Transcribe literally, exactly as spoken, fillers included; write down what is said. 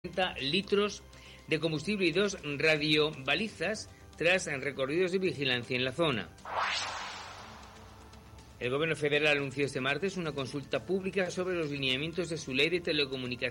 litros de combustible y dos radiobalizas tras recorridos de vigilancia en la zona. El gobierno federal anunció este martes una consulta pública sobre los lineamientos de su ley de telecomunicaciones